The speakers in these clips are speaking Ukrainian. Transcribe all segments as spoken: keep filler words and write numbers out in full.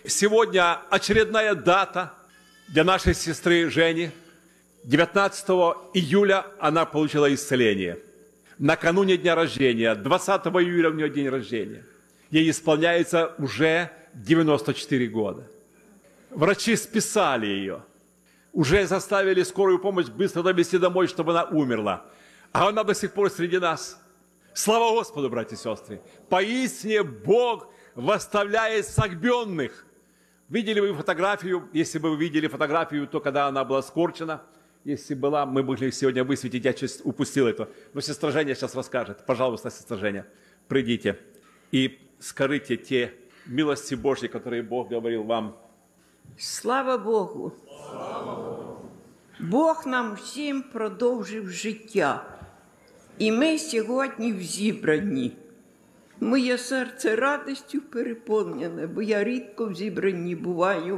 Сегодня очередная дата для нашей сестры Жени. девятнадцатого июля она получила исцеление. Накануне дня рождения, двадцатого июля у нее день рождения. Ей исполняется уже девяносто четыре года. Врачи списали ее. Уже заставили скорую помощь быстро довезти домой, чтобы она умерла. А она до сих пор среди нас. Слава Господу, братья и сестры! Поистине Бог восставляет согбенных. Видели вы фотографию? Если бы вы видели фотографию, то когда она была скорчена, если была, мы могли сегодня высветить, я чуть упустил это. Но сестра Женя сейчас расскажет. Пожалуйста, сестра Женя, придите и скажите те милости Божьи, которые Бог говорил вам. Слава Богу! Слава Богу! Бог нам всім продовжив життя. І ми сьогодні в зібранні. Моє серце радістю переповнене, бо я рідко в зібранні буваю.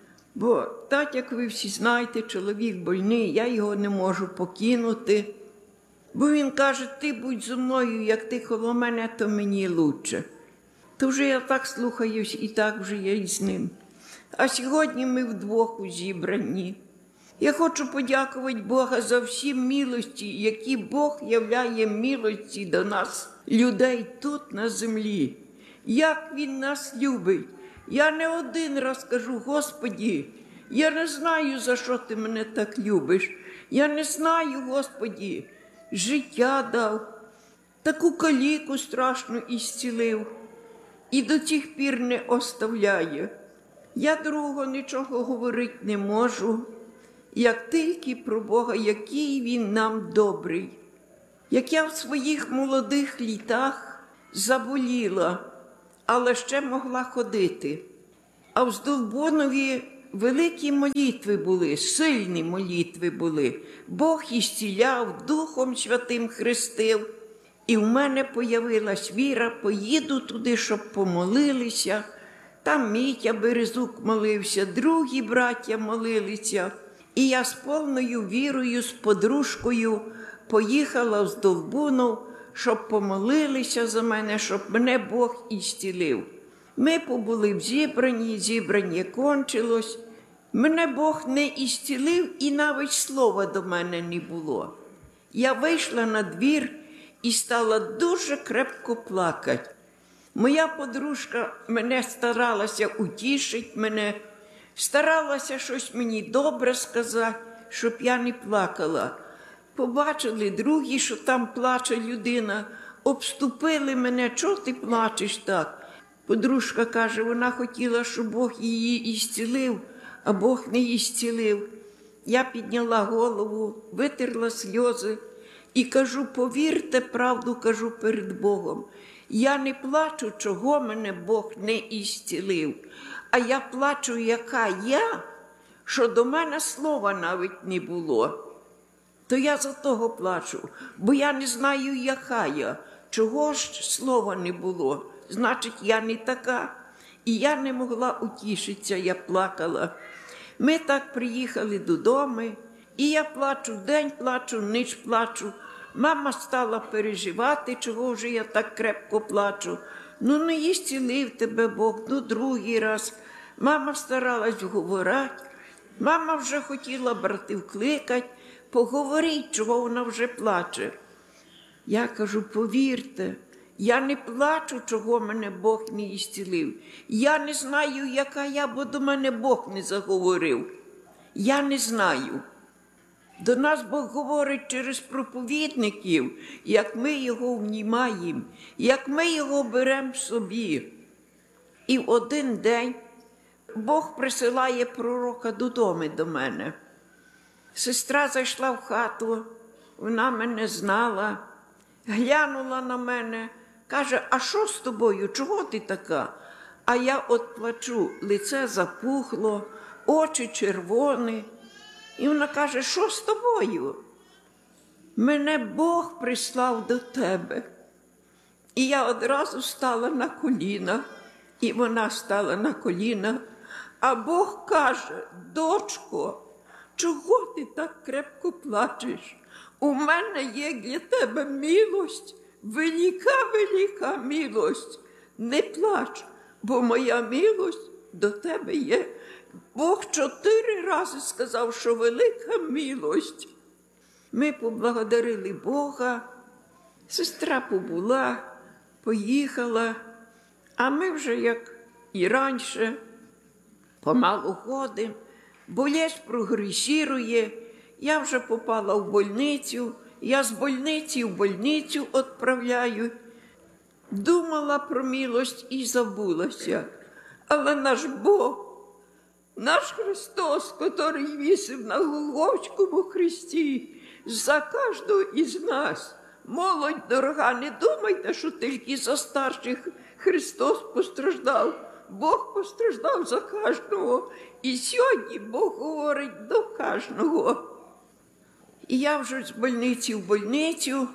Бо так, як ви всі знаєте, чоловік больний, я його не можу покинути. Бо він каже, ти будь зі мною, як ти коло мене, то мені лучше. То вже я так слухаюсь, і так вже я із ним. А сьогодні ми вдвох у зібранні. Я хочу подякувати Бога за всі милості, які Бог являє милості до нас, людей тут на землі. Як Він нас любить. Я не один раз кажу, Господі, я не знаю, за що ти мене так любиш. Я не знаю, Господі, життя дав, таку каліку страшну ісцілив і до цих пір не оставляє. Я другого нічого говорити не можу, як тільки про Бога, який Він нам добрий. Як я в своїх молодих літах заболіла, але ще могла ходити. А в Здолбунові великі молитви були, сильні молитви були. Бог ісціляв, Духом Святим хрестив. І в мене появилась віра, поїду туди, щоб помолилися. Там Мітя Березук молився, другі браття молилися. І я з повною вірою, з подружкою поїхала в Здолбунов, щоб помолилися за мене, щоб мене Бог ісцілив. Ми побули в зібранні, зібрання кончилось. Мене Бог не ісцілив і навіть слова до мене не було. Я вийшла на двір і стала дуже крепко плакати. Моя подружка мене старалася утішити мене, старалася щось мені добре сказати, щоб я не плакала. Побачили другі, що там плаче людина, обступили мене, чого ти плачеш так? Подружка каже, вона хотіла, щоб Бог її ісцілив, а Бог не ісцілив. Я підняла голову, витерла сльози і кажу, повірте, правду кажу перед Богом. Я не плачу, чого мене Бог не ісцілив, а я плачу, яка я, що до мене слова навіть не було. То я за того плачу, бо я не знаю, яка я, чого ж слова не було. Значить, я не така. І я не могла утішитися, я плакала. Ми так приїхали додому, і я плачу, день плачу, ніч плачу. Мама стала переживати, чого вже я так крепко плачу. Ну, не ісцілив тебе Бог, ну, другий раз. Мама старалась говорити. Мама вже хотіла братів кликати, поговоріть, чого вона вже плаче. Я кажу, повірте, я не плачу, чого мене Бог не ісцілив. Я не знаю, яка я, бо до мене Бог не заговорив. Я не знаю. До нас Бог говорить через проповідників, як ми його внімаємо, як ми його беремо собі. І в один день Бог присилає пророка додому до мене. Сестра зайшла в хату, вона мене знала, глянула на мене, каже, а що з тобою, чого ти така? А я от плачу, лице запухло, очі червоні. І вона каже, що з тобою? Мене Бог прислав до тебе. І я одразу стала на коліна, і вона стала на коліна. А Бог каже, дочко, чого ти так крепко плачеш? У мене є для тебе милость, велика-велика милость. Не плач, бо моя милость до тебе є. Бог чотири рази сказав, що велика милость. Ми поблагодарили Бога, сестра побула, поїхала, а ми вже, як і раніше, помалу ходимо, болезнь прогресірує, я вже попала в больницю, я з больниці в больницю відправляю. Думала про милость і забулася. Але наш Бог, наш Христос, який вісив на Голгофському хресті, за кожного із нас. Молодь дорога, не думайте, що тільки за старших Христос постраждав. Бог постраждав за кожного. І сьогодні Бог говорить до кожного. І я вже з больниці в больницю,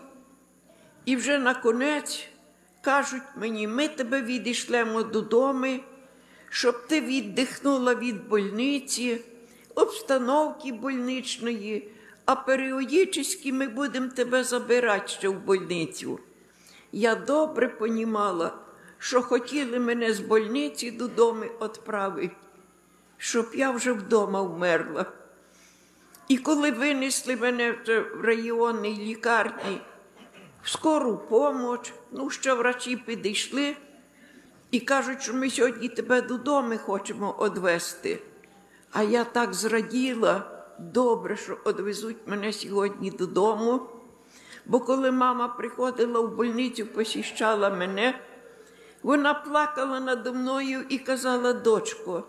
і вже на кінець кажуть мені, ми тебе відійшлемо додому, щоб ти віддихнула від больниці, обстановки больничної, а періодично ми будемо тебе забирати ще в больницю. Я добре понімала, що хотіли мене з больниці додому відправити, щоб я вже вдома вмерла. І коли винесли мене в районній лікарні в скору допомогу, ну, ще врачі підійшли і кажуть, що ми сьогодні тебе додому хочемо відвезти. А я так зраділа, добре, що відвезуть мене сьогодні додому. Бо коли мама приходила в больницю, посіщала мене, вона плакала надо мною і казала, дочко,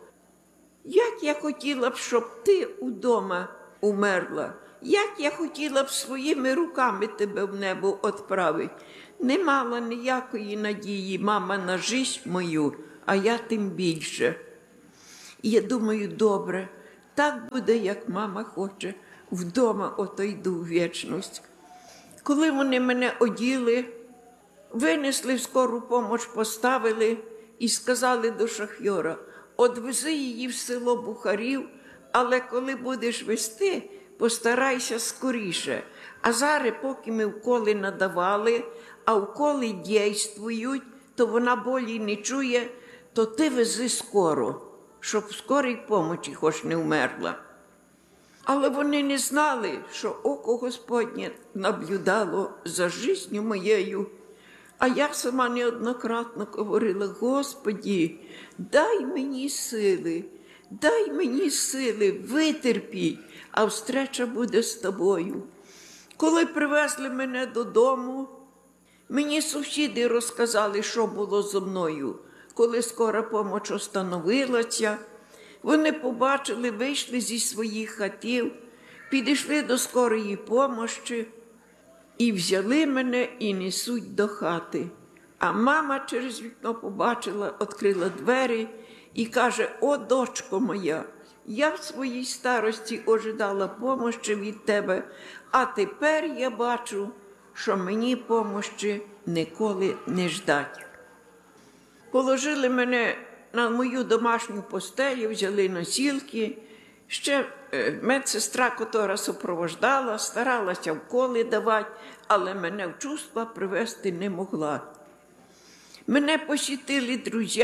як я хотіла б, щоб ти вдома умерла, як я хотіла б своїми руками тебе в небо відправити. Не мала ніякої надії мама на життя мою, а я тим більше. І я думаю, добре, так буде, як мама хоче, вдома отойду в вічність. Коли вони мене оділи, винесли в скору допомогу, поставили і сказали до шофера, одвези її в село Бухарів, але коли будеш везти, постарайся скоріше. А зараз, поки ми вколи надавали, а вколи дійствують, то вона болі не чує, то ти вези скоро, щоб в скорій помочі хоч не вмерла. Але вони не знали, що око Господнє наблюдало за життю моєю. А я сама неоднократно говорила, Господі, дай мені сили, дай мені сили, витерпіть, а встреча буде з тобою. Коли привезли мене додому, мені сусіди розказали, що було зо мною. Коли скора помоч остановилася, вони побачили, вийшли зі своїх хатів, підійшли до скорої помощі і взяли мене і несуть до хати. А мама через вікно побачила, відкрила двері і каже, о, дочко моя, я в своїй старості ожидала помощі від тебе, а тепер я бачу, що мені помощі ніколи не ждать. Положили мене на мою домашню постелю, взяли носілки. Ще медсестра, яка супроводжала, старалася вколи давати, але мене в чувства привести не могла. Мене посітили друзі,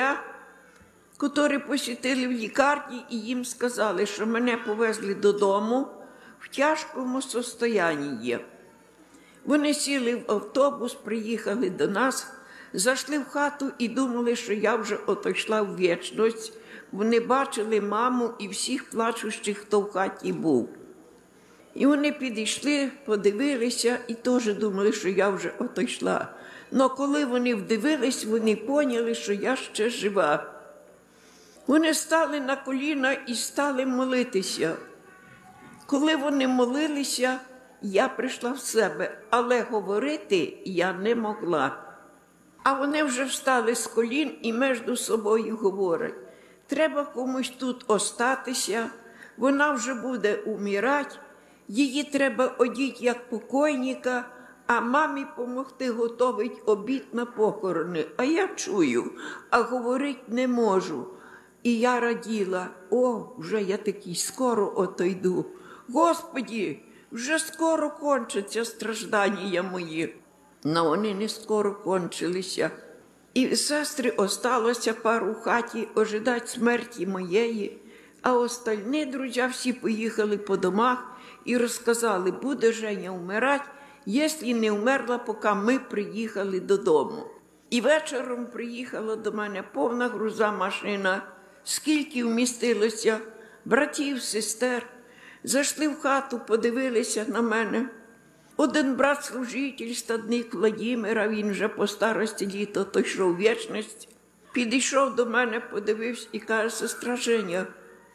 які посітили в лікарні, і їм сказали, що мене повезли додому в тяжкому стані. Вони сіли в автобус, приїхали до нас, зайшли в хату і думали, що я вже отойшла в вічність. Вони бачили маму і всіх плачущих, хто в хаті був. І вони підійшли, подивилися і теж думали, що я вже отойшла. Но коли вони вдивились, вони поняли, що я ще жива. Вони стали на коліна і стали молитися. Коли вони молилися, я прийшла в себе, але говорити я не могла. А вони вже встали з колін і між собою говорять, треба комусь тут остатися, вона вже буде умирати, її треба одіти як покойника, а мамі помогти готовить обід на похорони. А я чую, а говорити не можу. І я раділа, о, вже я такий скоро отойду. Господі, вже скоро кончаться страждання мої. Но вони не скоро кончилися. І сестри осталося пару в хаті ожидать смерті моєї, а остальні друзі всі поїхали по домах і розказали, буде Женя вмирати, якщо не вмерла, поки ми приїхали додому. І вечором приїхала до мене повна груза машина, скільки вмістилося братів, сестер. Зайшли в хату, подивилися на мене. Один брат-служитель, стадник Владимира, він вже по старості літа, то йшов в вічність, підійшов до мене, подивився і каже, сестра Женя,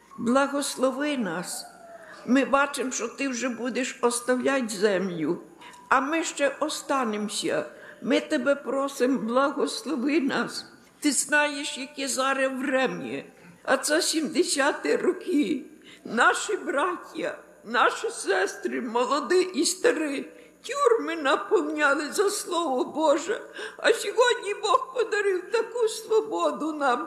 благослови нас. Ми бачимо, що ти вже будеш оставляти землю, а ми ще останемося. Ми тебе просимо, благослови нас. Ти знаєш, яке зараз врем'я, а це сімдесяті роки. Наші браття, наші сестри, молоді і старі, тюрми наповняли за Слово Боже, а сьогодні Бог подарив таку свободу нам.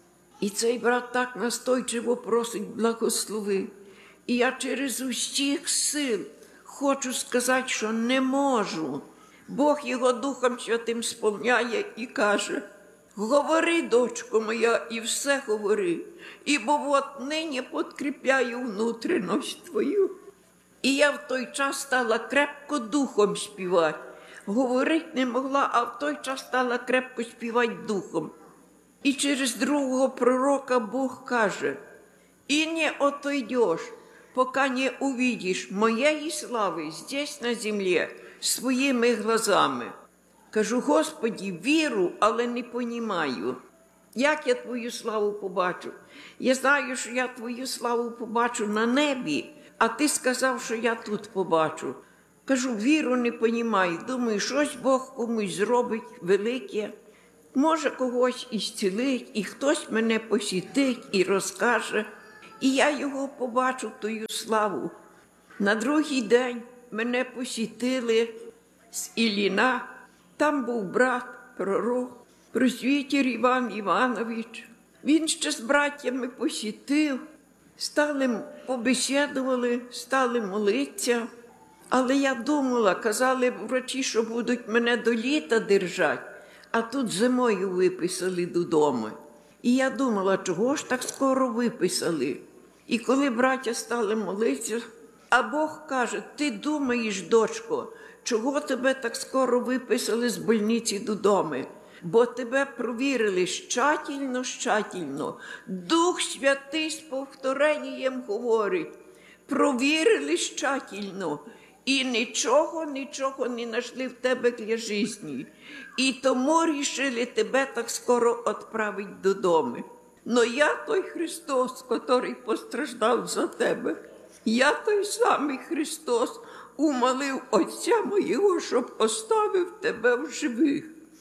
І цей брат так настойчиво просить благослови. І я через усіх сил хочу сказати, що не можу. Бог його Духом Святим сповняє і каже, говори, дочко моя, і все говори, ібо от нині подкріпляю внутрішність твою. І я в той час стала крепко духом співати. Говорити не могла, а в той час стала крепко співати духом. І через другого пророка Бог каже, «І не отойдеш, пока не увидиш моєї слави здесь на землі своїми глазами». Кажу, Господи, віру, але не понімаю. Як я Твою славу побачу? Я знаю, що я Твою славу побачу на небі, а Ти сказав, що я тут побачу. Кажу, віру не понімаю. Думаю, щось Бог комусь зробить велике. Може, когось і зцілить, і хтось мене посітить і розкаже. І я його побачу, Твою славу. На другий день мене посітили з Ілліна. Там був брат, пророк, просвітер Іван Іванович. Він ще з братями посітив, стали, побесідували, стали молитися. Але я думала, казали врачі, що будуть мене до літа держати, а тут зимою виписали додому. І я думала, чого ж так скоро виписали? І коли браття стали молитися, а Бог каже, ти думаєш, дочко, чого тебе так скоро виписали з больниці додому? Бо тебе провірили щательно, щательно. Дух Святий з повторенням говорить, провірили щательно. І нічого, нічого не знайшли в тебе для житті. І тому рішили тебе так скоро відправити додому. Но я той Христос, який постраждав за тебе. Я той самий Христос, умолив Отця моєго, щоб оставив тебе в живих.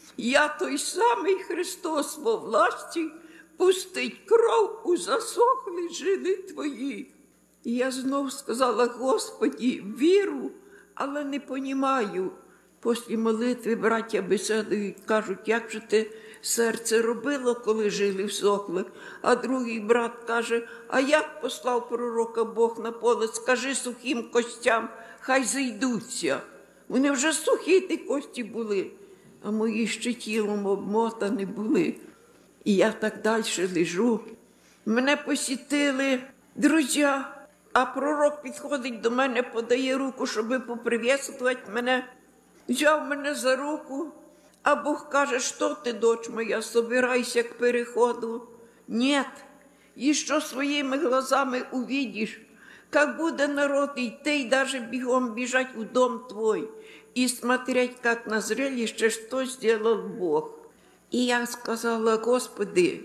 Я той самий Христос во власті пустить кров у засохлі жили твої. І я знов сказала, Господи, віру, але не понімаю. Після молитви браття бесідують, кажуть, як же ти серце робило, коли жили всохли. А другий брат каже, а як послав пророка Бог на поле, скажи сухим костям, хай зійдуться. Вони вже сухі ті кості були, а мої ще тілом обмотані були. І я так далі лежу. Мене посітили друзі, а пророк підходить до мене, подає руку, щоб попривітувати мене. Взяв мене за руку, а Бог каже, що ти, дочь моя, собирайся к переходу. Нет, і що своїми глазами увидиш, как буде народ йти і даже бігом біжать у дом твой і смотреть, как на зрелище, що зробив Бог. І я сказала, Господи,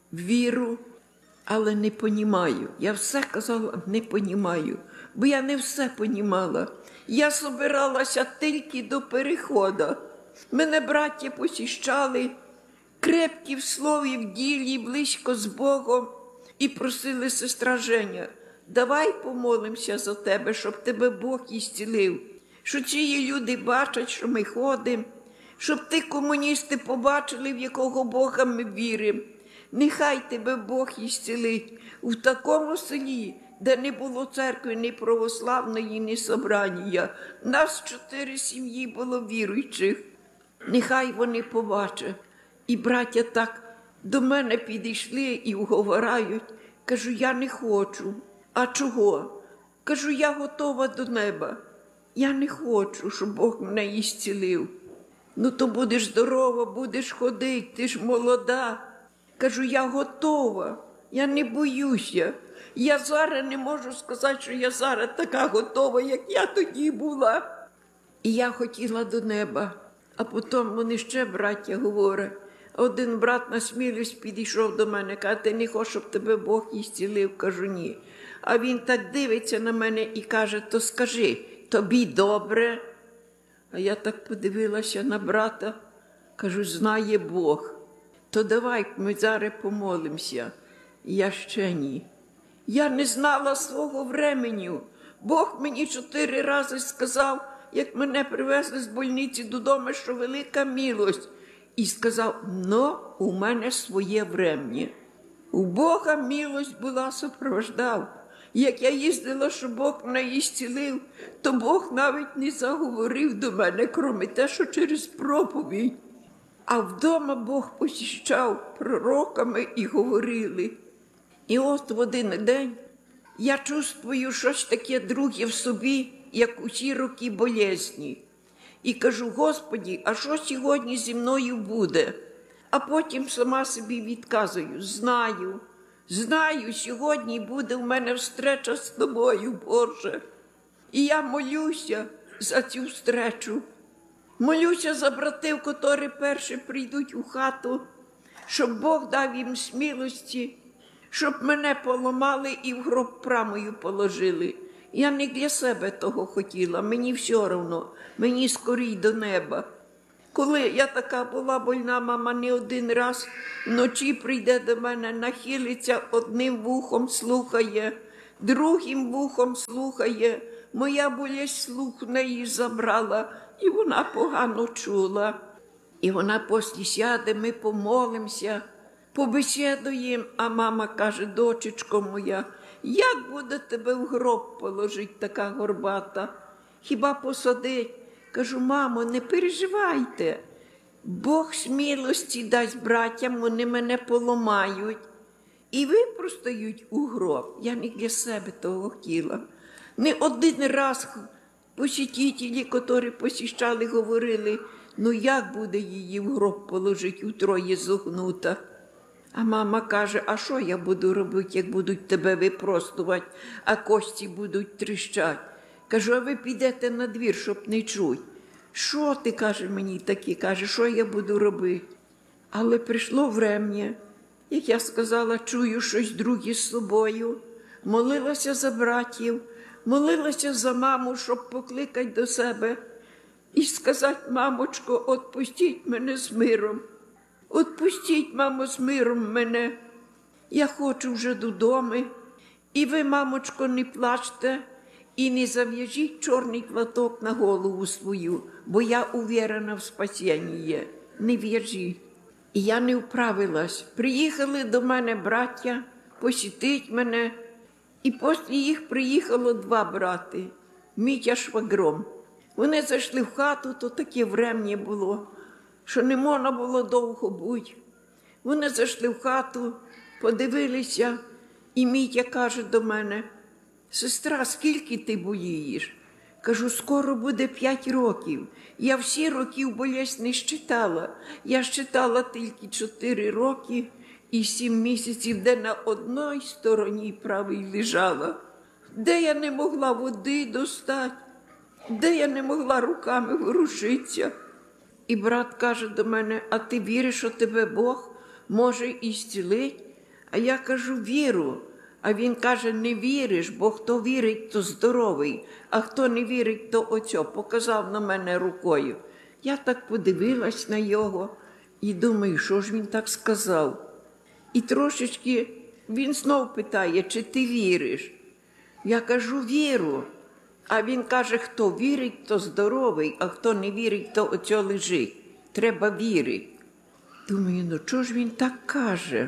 віру, але не понімаю. Я все казала, не понімаю, бо я не все понімала. Я собиралася тільки до переходу. Мене браття посіщали, крепкі в слові, в ділі, близько з Богом, і просили, сестра Женя, давай помолимося за тебе, щоб тебе Бог ісцілив. Що ці люди бачать, що ми ходимо, щоб ти, комуністи, побачили, в якого Бога ми віримо. Нехай тебе Бог ісцілить у такому селі, де не було церкви ні православної, ні собрання. Нас чотири сім'ї було віруючих. Нехай вони побачать. І браття так до мене підійшли і вговорають. Кажу, я не хочу. А чого? Кажу, я готова до неба. Я не хочу, щоб Бог мене ісцілив. Ну, то будеш здорова, будеш ходити, ти ж молода. Кажу, я готова, я не боюся. Я зараз не можу сказати, що я зараз така готова, як я тоді була. І я хотіла до неба. А потім вони ще, браття, говорять. Один брат на смілість підійшов до мене, каже, ти не хочеш, щоб тебе Бог ісцілив? Кажу, ні. А він так дивиться на мене і каже, то скажи, тобі добре? А я так подивилася на брата, кажу, знає Бог. То давай ми зараз помолимося. Я ще ні. Я не знала свого времені. Бог мені чотири рази сказав, як мене привезли з больниці додому, що велика милость. І сказав, ну, у мене своє врем'я. У Бога милость була, супровождав. Як я їздила, що Бог мене ісцілив, то Бог навіть не заговорив до мене, крім те, що через проповідь. А вдома Бог посіщав пророками і говорили. І от в один день я чувствую щось таке друге в собі, як усі роки болезні. І кажу, Господи, а що сьогодні зі мною буде? А потім сама собі відказую, знаю, знаю, сьогодні буде в мене встреча з тобою, Боже. І я молюся за цю встречу. Молюся за братів, котрі перші прийдуть у хату, щоб Бог дав їм смілості, щоб мене поламали і в гроб прамою положили. Я не для себе того хотіла, мені все одно, мені скорій до неба. Коли я така була больна, мама не один раз вночі прийде до мене, нахилиться, одним вухом слухає, другим вухом слухає. Моя болість слух в неї забрала, і вона погано чула. І вона після сяде, ми помолимося, побесідуємо, а мама каже, дочечко моя, як буде тебе в гроб положить така горбата? Хіба посадить? Кажу, мамо, не переживайте. Бог смілості дасть братям, вони мене поламають. І випростають у гроб. Я не для себе того хотіла. Не один раз посітителі, котрі посіщали, говорили, ну як буде її в гроб положити, утроє зогнута. А мама каже, а що я буду робити, як будуть тебе випростувати, а кості будуть тріщати? Кажу, а ви підете на двір, щоб не чути. Що ти, каже мені такі, каже, що я буду робити? Але прийшло врем'я, як я сказала, чую щось друге з собою, молилася за братів, молилася за маму, щоб покликати до себе і сказати, мамочко, отпустіть мене з миром. Отпустіть, мамо, з миром мене. Я хочу вже додому. І ви, мамочко, не плачте і не зав'яжіть чорний платок на голову свою, бо я увірена в спасіння. Не в'яжіть. І я не вправилась. Приїхали до мене браття посітить мене. І після їх приїхало два брати, Мітя швагром. Вони зайшли в хату, то таке врем'я було, що не можна було довго бути. Вони зайшли в хату, подивилися, і Мітя каже до мене, сестра, скільки ти болієш? Кажу, скоро буде п'ять років. Я всі років болезнь не щитала. Я щитала тільки чотири роки і сім місяців, де на одній стороні правій лежала. Де я не могла води достати, де я не могла руками ворушитися. І брат каже до мене, а ти віриш, що тебе Бог може ісцілити? А я кажу, віру. А він каже, не віриш, бо хто вірить, то здоровий, а хто не вірить, то оцьо, показав на мене рукою. Я так подивилась на його і думаю, що ж він так сказав. І трошечки він знов питає, чи ти віриш? Я кажу, віру. А він каже, хто вірить, то здоровий, а хто не вірить, то оцьо лежить. Треба вірити. Думаю, ну чого ж він так каже?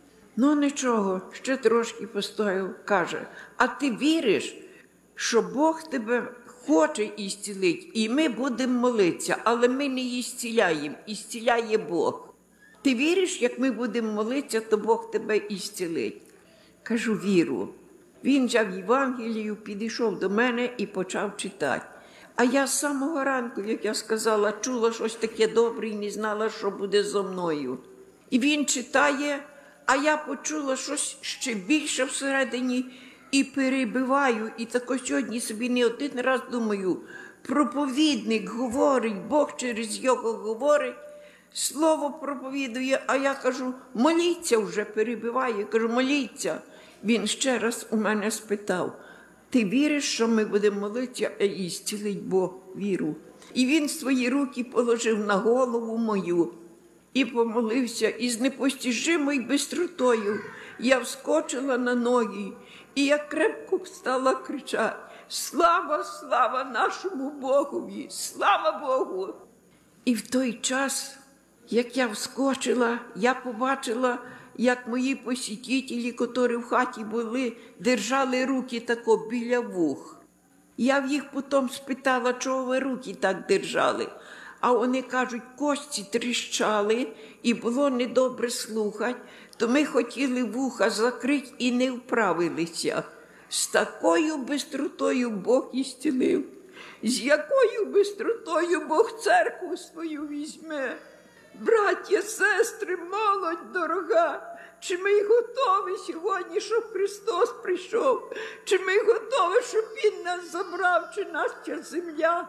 Ну нічого, ще трошки постояв, каже, а ти віриш, що Бог тебе хоче ісцілити, і ми будемо молитися, але ми не ісціляємо, ісціляє Бог. Ти віриш, як ми будемо молитися, то Бог тебе ісцілить? Кажу, віру. Він взяв Євангелію, підійшов до мене і почав читати. А я з самого ранку, як я сказала, чула щось таке добре і не знала, що буде зо мною. І він читає, а я почула щось ще більше всередині і перебиваю. І тако сьогодні собі не один раз думаю, проповідник говорить, Бог через його говорить, слово проповідує, а я кажу, моліться вже, перебиваю, кажу, моліться. Він ще раз у мене спитав, ти віриш, що ми будемо молитися, а ісцілить Бог? Віру. І він свої руки положив на голову мою і помолився, і з непостижимою бистротою я вскочила на ноги, і я крепко стала кричати, слава, слава нашому Богові, слава Богу! І в той час, як я вскочила, я побачила, як мої посітителі, котрі в хаті були, держали руки тако біля вух. Я в їх потім спитала, чого ви руки так держали. А вони кажуть, кості тріщали і було недобре слухати, то ми хотіли вуха закрити і не вправилися. З такою бистротою Бог ісцілив. З якою бистротою Бог церкву свою візьме. Браття, сестри, молодь дорога, чи ми готові сьогодні, щоб Христос прийшов? Чи ми готові, щоб Він нас забрав, чи наша земля?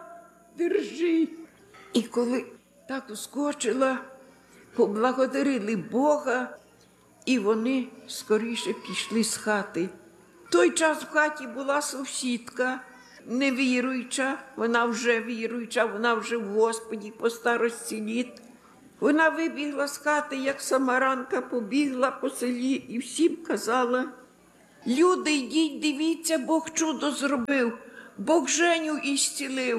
Держи. І коли так ускочила, поблагодарили Бога, і вони скоріше пішли з хати. В той час в хаті була сусідка, невіруюча, вона вже віруюча, вона вже в Господі по старості літ. Вона вибігла з хати, як самаранка, побігла по селі і всім казала, люди, йдіть, дивіться, Бог чудо зробив, Бог Женю ісцілив.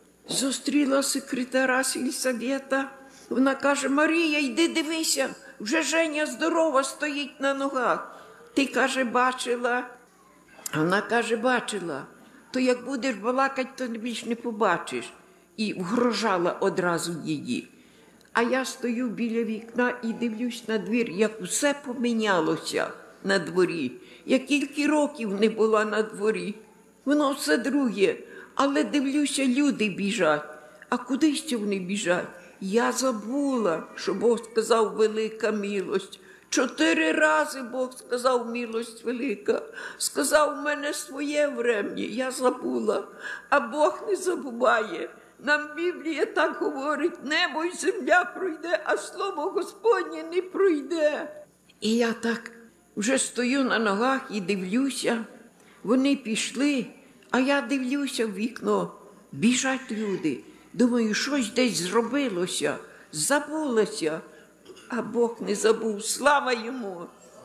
Зустріла секретаря сільсовета, вона каже, Марія, йди дивися, вже Женя здорова стоїть на ногах. Ти, каже, бачила? Вона каже, бачила. То як будеш балакати, то більш не побачиш. І вгрожала одразу її. А я стою біля вікна і дивлюсь на двір, як усе помінялося на дворі. Я кілька років не була на дворі. Воно все друге. Але дивлюся, люди біжать. А кудись вони біжать? Я забула, що Бог сказав велика милость. Чотири рази Бог сказав милость велика. Сказав у мене своє врем'я, я забула. А Бог не забуває. Нам Біблія так говорить, небо й земля пройде, а слово Господнє не пройде. І я так вже стою на ногах і дивлюся. Вони пішли, а я дивлюся в вікно. Біжать люди. Думаю, щось десь зробилося, забулося. А Бог не забув, слава йому.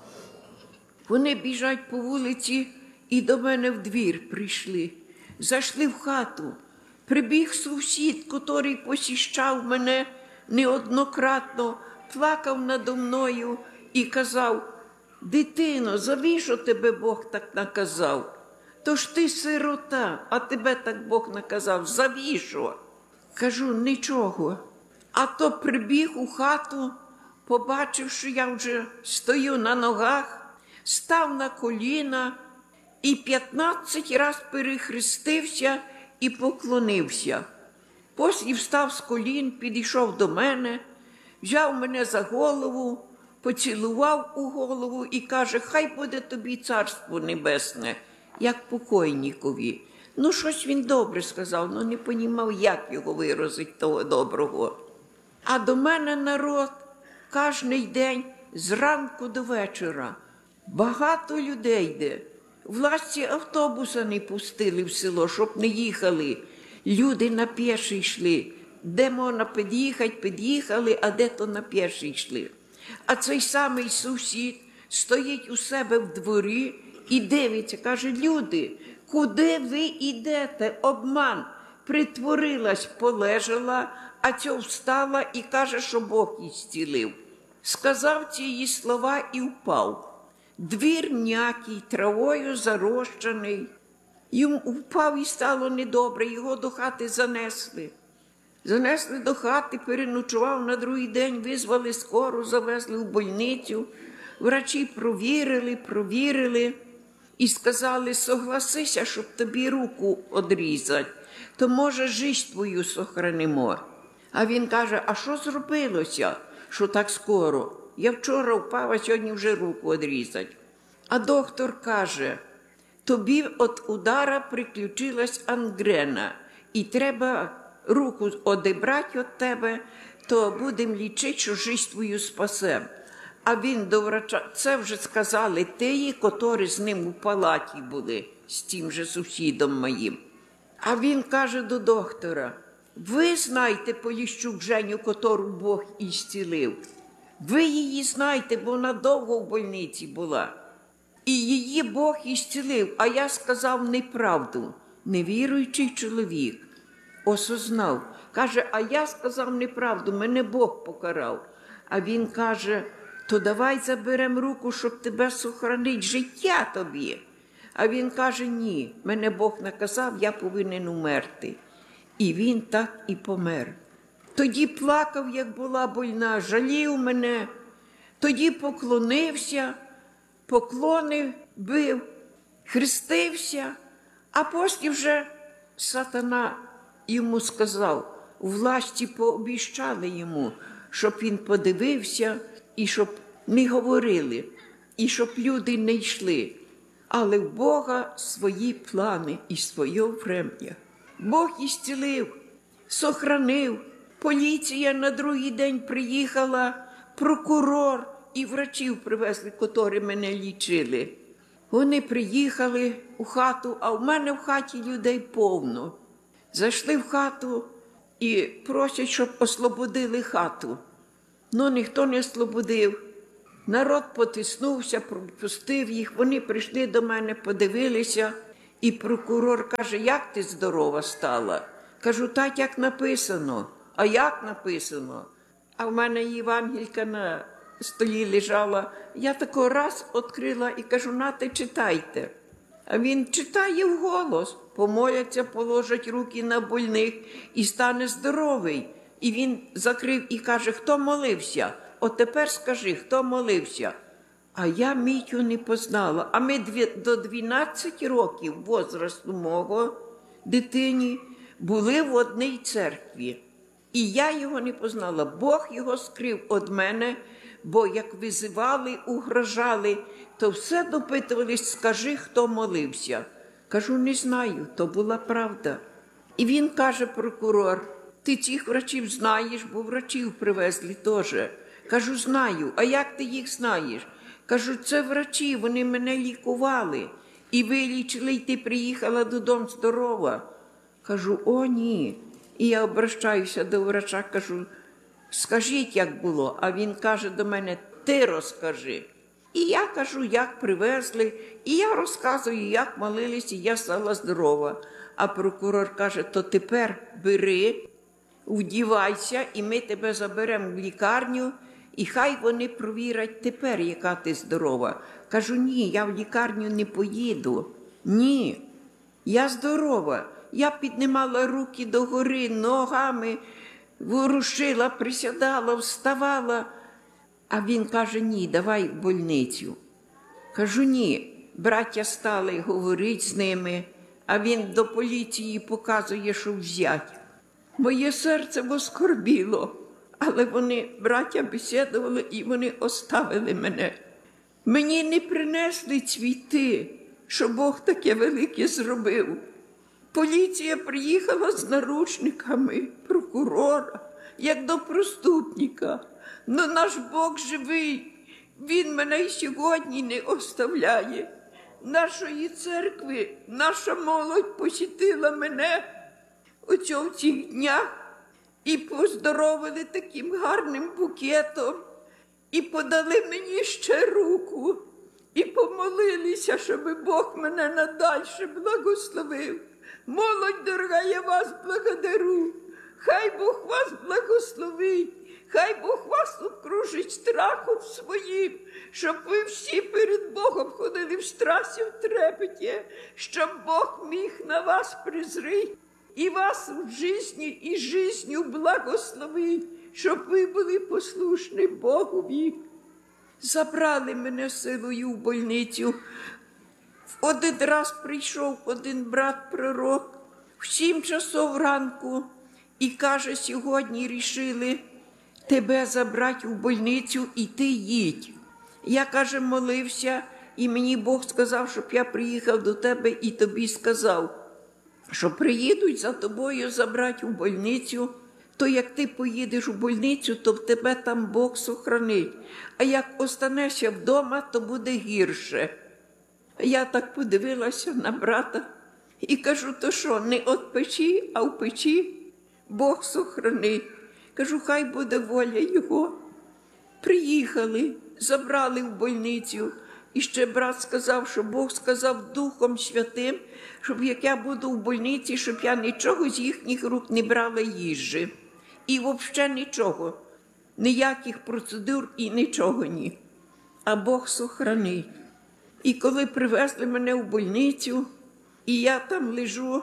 Вони біжать по вулиці і до мене в двір прийшли. Зайшли в хату. Прибіг сусід, котрий посіщав мене неоднократно, плакав надо мною і казав, дитино, завіщо тебе Бог так наказав? То ж ти сирота, а тебе так Бог наказав, завіщо? Кажу, нічого. А то прибіг у хату, побачив, що я вже стою на ногах, став на коліна і п'ятнадцять раз перехрестився і поклонився. Потім встав з колін, підійшов до мене, взяв мене за голову, поцілував у голову і каже, хай буде тобі царство небесне, як покойнікові. Ну, щось він добре сказав, але не понімав, як його виразити того доброго. А до мене народ кожний день зранку до вечора. Багато людей йде. Власті автобуса не пустили в село, щоб не їхали. Люди на піші йшли. Де можна під'їхати, під'їхали, а де то на піші йшли. А цей самий сусід стоїть у себе в дворі і дивиться, каже, люди, куди ви йдете? Обман. Притворилась, полежала, а цього встала і каже, що Бог її зцілив. Сказав ці її слова і впав. Двір м'який, травою зарощений. Йому впав і стало недобре, його до хати занесли. Занесли до хати, переночував, на другий день визвали скору, завезли в больницю. Врачі провірили, провірили і сказали, согласися, щоб тобі руку одрізати, то, може, життя твою сохранимо. А він каже, а що зробилося, що так скоро? Я вчора впав, а сьогодні вже руку одрізать. А доктор каже, тобі від удара приключилась ангрена, і треба руку одібрати від тебе, то будемо лічити, що життя твою спасем. А він до врача, це вже сказали ті, котрі з ним у палаті були, з тим же сусідом моїм. А він каже до доктора, ви знаєте Поліщук Женю, котру Бог ісцілив. Ви її знаєте, бо вона довго в больниці була. І її Бог ісцілив, а я сказав неправду. Невіруючий чоловік осознав. Каже, а я сказав неправду, мене Бог покарав. А він каже, то давай заберемо руку, щоб тебе сохранить життя тобі. А він каже, ні, мене Бог наказав, я повинен умерти. І він так і помер. Тоді плакав, як була больна, жалів мене, тоді поклонився, поклони бив, хрестився, а потім вже сатана йому сказав, власті пообіщали йому, щоб він подивився і щоб не говорили, і щоб люди не йшли. Але в Бога свої плани і своє врем'я. Бог ісцілив, сохранив. Поліція на другий день приїхала, прокурор і врачів привезли, котрі мене лічили. Вони приїхали у хату, а в мене в хаті людей повно. Зайшли в хату і просять, щоб ослободили хату. Ну, ніхто не ослободив. Народ потиснувся, пропустив їх. Вони прийшли до мене, подивилися. І прокурор каже, як ти здорова стала? Кажу, так, як написано. А як написано? А в мене Євангелька на столі лежала. Я тако раз відкрила і кажу, нате, читайте. А він читає вголос. Помоляться, положать руки на больних і стане здоровий. І він закрив і каже, хто молився? От тепер скажи, хто молився? А я Мітю не познала. А ми дві, до дванадцяти років возрасту мого дитині були в одній церкві. І я його не познала. Бог його скрив від мене, бо як визивали, угрожали, то все допитувались, скажи, хто молився. Кажу, не знаю, то була правда. І він каже, прокурор, ти цих врачів знаєш, бо врачів привезли теж. Кажу, знаю. А як ти їх знаєш? Кажу, це врачі, вони мене лікували. І вилічили, і ти приїхала додому здорова. Кажу, о, ні. І я обращаюся до врача, кажу, скажіть, як було. А він каже до мене, ти розкажи. І я кажу, як привезли. І я розказую, як молилися, і я стала здорова. А прокурор каже, то тепер бери, вдівайся, і ми тебе заберемо в лікарню, і хай вони провірять тепер, яка ти здорова. Кажу, ні, я в лікарню не поїду. Ні, я здорова. Я піднімала руки догори, ногами, ворушила, присядала, вставала. А він каже, ні, давай в больницю. Кажу, ні. Браття стали говорити з ними, а він до поліції показує, що взять. Моє серце воскорбіло, але вони, браття, бесідували і вони оставили мене. Мені не принесли цвіти, що Бог таке велике зробив. Поліція приїхала з наручниками прокурора, як до проступника. Но наш Бог живий, Він мене й сьогодні не оставляє. Нашої церкви, наша молодь посітила мене оцього в цих днях і поздоровили таким гарним букетом, і подали мені ще руку, і помолилися, щоб Бог мене надальше благословив. Молодь дорога, я вас благодарю. Хай Бог вас благословить, хай Бог вас окружить страхом своїм, щоб ви всі перед Богом ходили в страсі, в трепеті, щоб Бог міг на вас призрити і вас в житті і жизнью благослови, щоб ви були послушні Богові. Забрали мене силою в больницю. Один раз прийшов один брат-пророк в сім часов ранку і каже, сьогодні рішили тебе забрати в больницю і ти їдь. Я, каже, молився, і мені Бог сказав, щоб я приїхав до тебе і тобі сказав, що приїдуть за тобою забрати в больницю, то як ти поїдеш у больницю, то в тебе там Бог сохранить. А як останешся вдома, то буде гірше. Я так подивилася на брата і кажу, то що, не от печі, а в печі Бог сохранить. Кажу, хай буде воля Його. Приїхали, забрали в больницю. І ще брат сказав, що Бог сказав Духом Святим, щоб як я буду в больниці, щоб я нічого з їхніх рук не брала їжі. І взагалі нічого. Ніяких процедур і нічого ні. А Бог сохранить. І коли привезли мене в больницю, і я там лежу,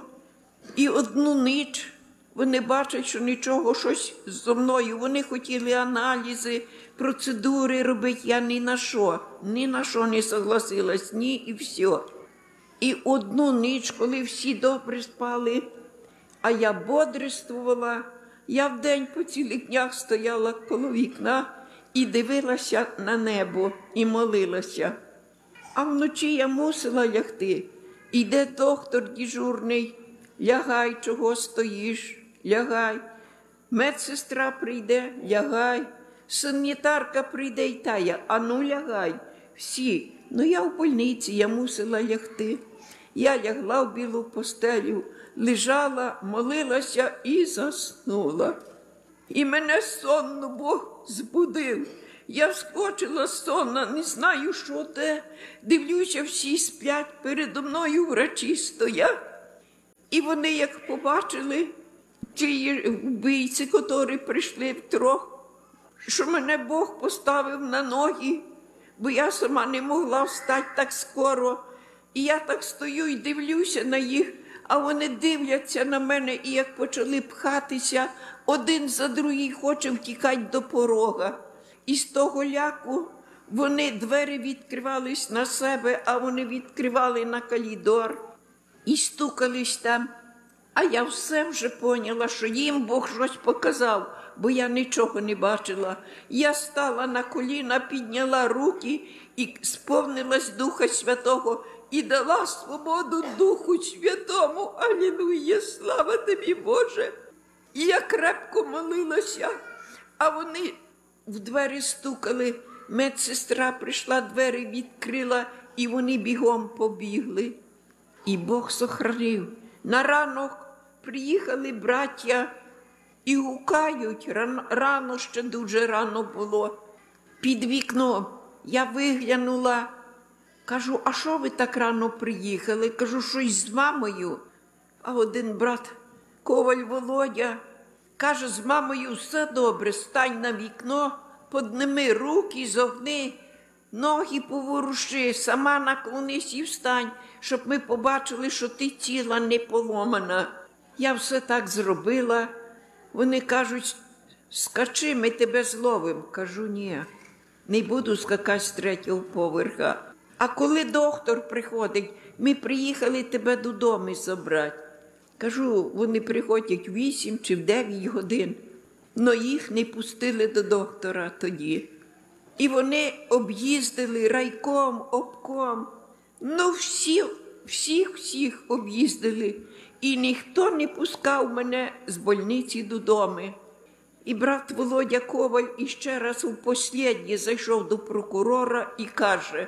і одну ніч вони бачать, що нічого щось зо мною. Вони хотіли аналізи, процедури робити, я ні на що, ні на що не согласилась, ні і все. І одну ніч, коли всі добре спали, а я бодрствувала, я вдень по цілих днях стояла коло вікна і дивилася на небо, і молилася. А вночі я мусила лягти. Іде доктор дежурний, лягай, чого стоїш, лягай. Медсестра прийде, лягай. Санітарка прийде і тая, а ну лягай. Всі. Ну я в больниці, я мусила лягти. Я лягла в білу постелю, лежала, молилася і заснула. І мене сонно Бог збудив. Я вскочила сонна, не знаю, що те. Дивлюся, всі сплять, передо мною врачі стоять. І вони, як побачили, ті вбійці, які прийшли втрьох, що мене Бог поставив на ноги, бо я сама не могла встати так скоро. І я так стою і дивлюся на їх, а вони дивляться на мене, і як почали пхатися, один за другий хоче втікати до порога. І з того ляку вони, двері відкривались на себе, а вони відкривали на коридор і стукались там. А я все вже поняла, що їм Бог щось показав, бо я нічого не бачила. Я стала на коліна, підняла руки і сповнилась Духа Святого і дала свободу Духу Святому. Алілуя, слава тобі, Боже! І я крепко молилася, а вони в двері стукали. Медсестра прийшла, двері відкрила, і вони бігом побігли. І Бог сохранив. На ранок приїхали браття і гукають, рано, рано ще дуже рано було. Під вікном я виглянула, кажу, а що ви так рано приїхали? Кажу, щось з мамою. А один брат, Коваль Володя, каже, з мамою все добре, стань на вікно, подними руки, зогни, ноги поворуши, сама наклонись і встань, щоб ми побачили, що ти ціла, не поломана. Я все так зробила. Вони кажуть, скачи, ми тебе зловимо. Кажу, ні, не буду скакати з третього поверха. А коли доктор приходить, ми приїхали тебе додому забрати. Кажу, вони приходять в вісім чи в дев'ять годин, но їх не пустили до доктора тоді. І вони об'їздили райком, обком, ну всі, всіх-всіх об'їздили. І ніхто не пускав мене з больниці додому. І брат Володя Коваль іще раз у посліднє зайшов до прокурора і каже,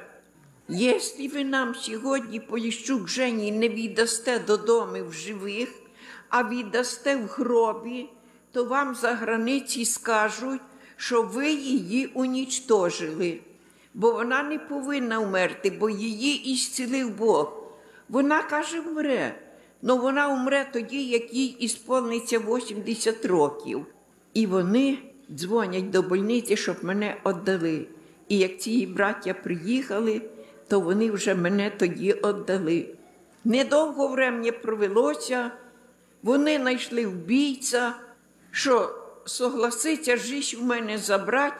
якщо ви нам сьогодні Поліщук Жені не віддасте додому в живих, а віддасте в гробі, то вам за границі скажуть, що ви її унічтожили. Бо вона не повинна вмерти, бо її ісцілив Бог. Вона, каже, вмре. Но вона умре тоді, як їй ісполниться вісімдесят років. І вони дзвонять до больниці, щоб мене віддали. І як ці браття приїхали, то вони вже мене тоді віддали. Недовго врем'я провелося, Вони знайшли вбійця, що согласиться життя в мене забрати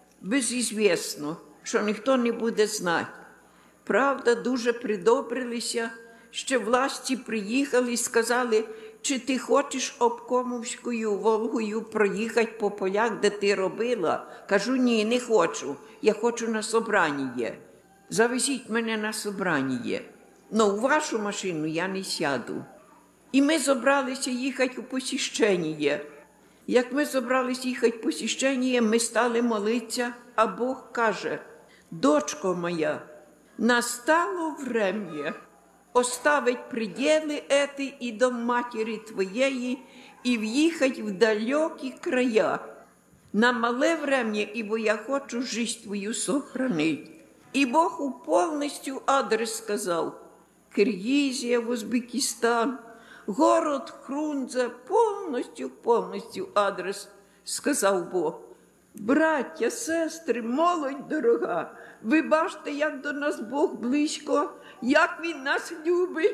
безізвісно, що ніхто не буде знати. Правда, дуже придобрилися, ще власті приїхали і сказали, чи ти хочеш обкомовською Волгою проїхати по полях, де ти робила? Кажу, ні, не хочу, я хочу на собрання. Завезіть мене на собрання. Но у вашу машину я не сяду. І ми зібралися їхати у посіщення. Як ми зібралися їхати у посіщення, ми стали молитися, а Бог каже, дочко моя, настало время оставить пределы эти и дом матери твоей, и въехать в далекі края. На мале время, ибо я хочу жизнь твою сохранить. И Бог у повністю адрес сказав. Киргизия, Узбекистан, город Хрунзе, повністю, повністю адрес сказав Бог. Браття, сестри, молодь дорога, ви бачите, як до нас Бог близько, як Він нас любить.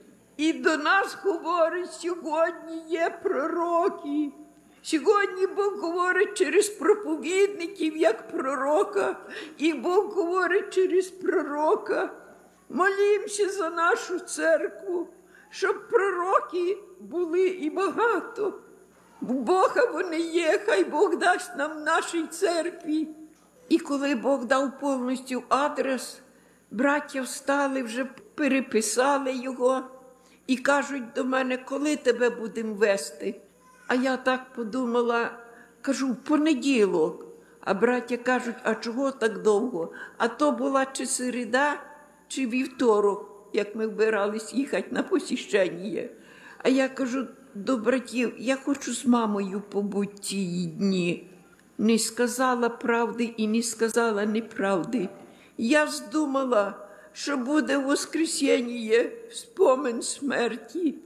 І до нас говорить, сьогодні є пророки. Сьогодні Бог говорить через проповідників, як пророка. І Бог говорить через пророка. Молімося за нашу церкву, щоб пророки були і багато. У Бога вони є, хай Бог дасть нам в нашій церкві. І коли Бог дав повністю адрес, браття встали, вже переписали його і кажуть до мене, коли тебе будемо вести? А я так подумала, кажу, в понеділок. А браття кажуть, а чого так довго? А то була чи середа, чи вівторок, як ми вбирались їхати на посіщення. А я кажу до братів, я хочу з мамою побути ці дні. Не сказала правди і не сказала неправди. Я здумала, що буде воскресіння, спомин смерті.